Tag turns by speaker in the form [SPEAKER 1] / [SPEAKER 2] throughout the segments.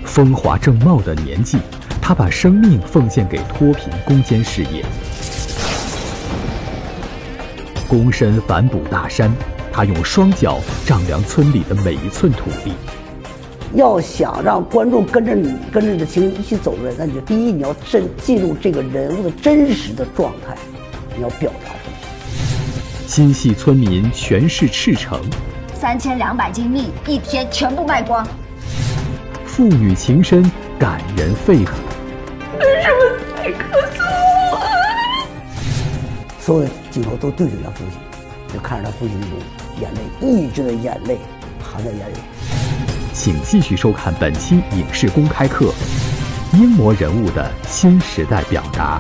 [SPEAKER 1] 风华正茂的年纪，他把生命奉献给脱贫攻坚事业。躬身反哺大山，他用双脚丈量村里的每一寸土地。
[SPEAKER 2] 要想让观众跟着你的情绪一起走出来，那你就第一，你要进入这个人物的真实的状态，你要表达出来。
[SPEAKER 1] 心系村民全市赤诚
[SPEAKER 3] ，3200斤蜜一天全部卖光。
[SPEAKER 1] 父女情深，感人肺腑。
[SPEAKER 3] 为什么才告诉我？
[SPEAKER 2] 所有的镜头都对准他父亲，就看着他父亲那种眼泪，抑制的眼泪含在眼里。
[SPEAKER 1] 请继续收看本期影视公开课《英模人物的新时代表达》。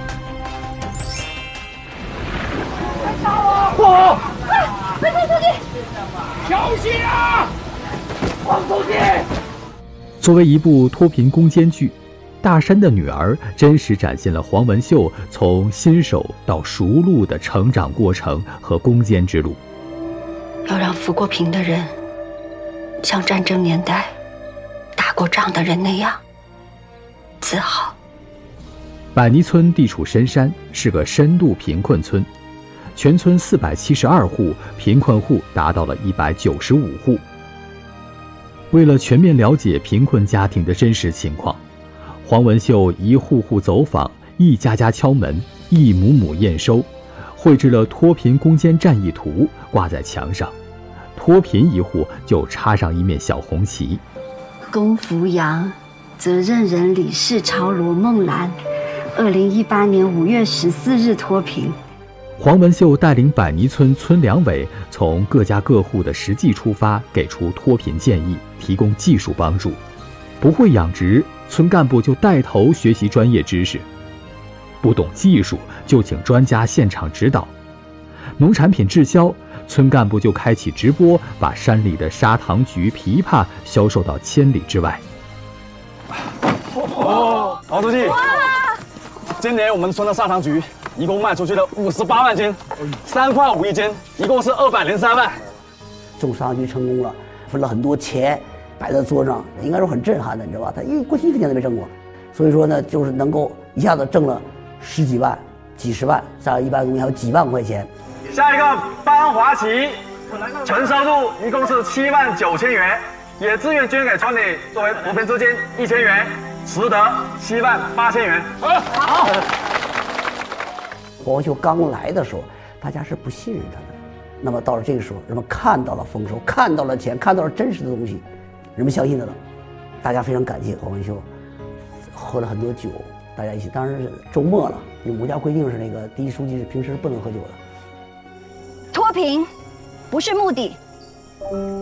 [SPEAKER 4] 不好！
[SPEAKER 3] 快出去！
[SPEAKER 4] 小心啊！黄书记。
[SPEAKER 1] 作为一部脱贫攻坚剧，《大山的女儿》真实展现了黄文秀从新手到熟路的成长过程和攻坚之路。
[SPEAKER 5] 要让扶过贫的人像战争年代打过仗的人那样自豪。
[SPEAKER 1] 百泥村地处深山，是个深度贫困村，全村472户，贫困户达到了195户。为了全面了解贫困家庭的真实情况，黄文秀一户户走访，一家家敲门，一亩亩验收，绘制了脱贫攻坚战役图，挂在墙上。脱贫一户就插上一面小红旗。
[SPEAKER 5] 龚福阳，责任人李世超、罗梦兰，2018年5月14日脱贫。
[SPEAKER 1] 黄文秀带领百泥村村两委从各家各户的实际出发，给出脱贫建议，提供技术帮助。不会养殖，村干部就带头学习专业知识；不懂技术，就请专家现场指导。农产品滞销，村干部就开启直播，把山里的砂糖橘、枇杷销售到千里之外。
[SPEAKER 6] 黄书记，今年我们村的砂糖橘一共卖出去了58万斤，3块5一斤，一共是203万。
[SPEAKER 2] 种砂糖橘成功了，分了很多钱摆在桌上，应该说很震撼的，你知道吧？他过去1分钱都没挣过，所以说呢，就是能够一下子挣了10几万、几十万，上一般东西还有几万块钱。
[SPEAKER 6] 下一个班华旗，纯收入一共是7万9千元，也自愿捐给村里作为扶贫资金1000元，实得7万8千元。好。
[SPEAKER 2] 黄文秀刚来的时候，大家是不信任他的。那么到了这个时候，人们看到了丰收，看到了钱，看到了真实的东西，人们相信他了。大家非常感谢黄文秀，喝了很多酒，大家一起。当然是周末了，因为我们家规定是那个第一书记是平时不能喝酒的。
[SPEAKER 3] 脱贫不是目的，